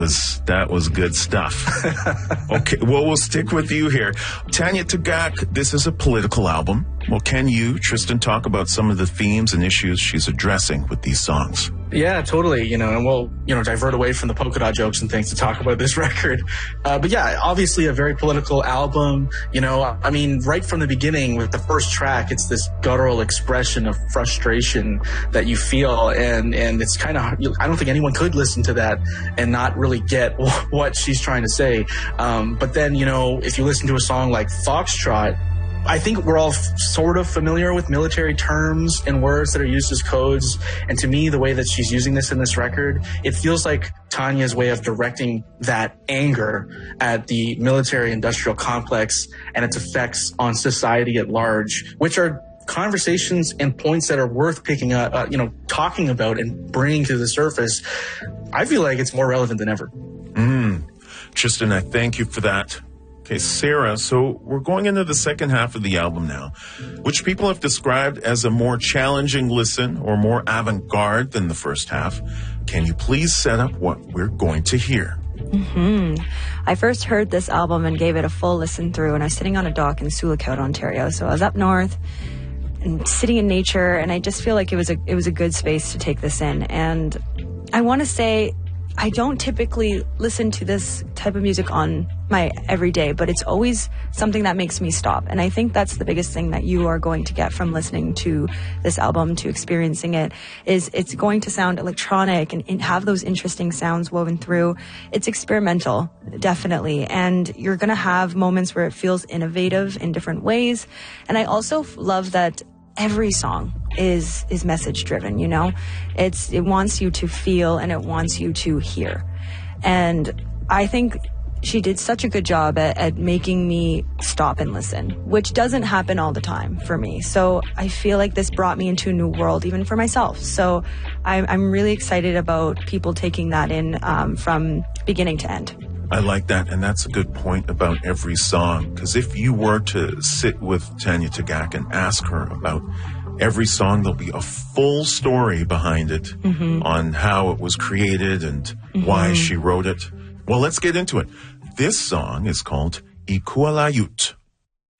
That was good stuff. Okay, well, we'll stick with you here. Tanya Tagaq, this is a political album. Well, can you, Tristan, talk about some of the themes and issues she's addressing with these songs? Yeah, totally. And we'll, divert away from the polka dot jokes and things to talk about this record. But yeah, obviously a very political album. Right from the beginning with the first track, it's this guttural expression of frustration that you feel. And it's kind of, I don't think anyone could listen to that and not really get what she's trying to say. But then, if you listen to a song like Foxtrot, I think we're all sort of familiar with military terms and words that are used as codes. And to me, the way that she's using this in this record, it feels like Tanya's way of directing that anger at the military-industrial complex and its effects on society at large, which are conversations and points that are worth picking up, talking about and bringing to the surface. I feel like it's more relevant than ever. Tristan, I thank you for that. Okay, Sarah, so we're going into the second half of the album now, which people have described as a more challenging listen or more avant-garde than the first half. Can you please set up what we're going to hear? I first heard this album and gave it a full listen through, and I was sitting on a dock in Sulakot, Ontario. So I was up north and sitting in nature, and I just feel like it was a good space to take this in. And I want to say, I don't typically listen to this type of music on my everyday, but it's always something that makes me stop. And I think that's the biggest thing that you are going to get from listening to this album, to experiencing it, is it's going to sound electronic and have those interesting sounds woven through. It's experimental, definitely. And you're going to have moments where it feels innovative in different ways. And I also love that every song is message driven, it wants you to feel and it wants you to hear. And I think she did such a good job at making me stop and listen, which doesn't happen all the time for me. So I feel like this brought me into a new world, even for myself. So I'm really excited about people taking that in from beginning to end. I like that, and that's a good point about every song, because if you were to sit with Tanya Tagaq and ask her about every song, there'll be a full story behind it on how it was created and why she wrote it. Well, let's get into it. This song is called Ikualayut.